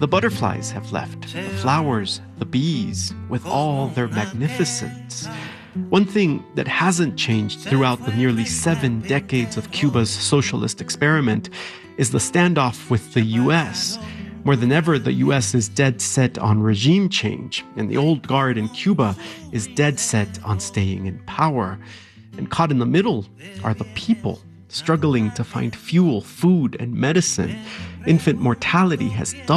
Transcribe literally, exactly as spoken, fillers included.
The butterflies have left, the flowers, the bees, with all their magnificence. One thing that hasn't changed throughout the nearly seven decades of Cuba's socialist experiment is the standoff with the U S. More than ever, the U S is dead set on regime change, and the old guard in Cuba is dead set on staying in power. And caught in the middle are the people, struggling to find fuel, food, and medicine. Infant mortality has doubled.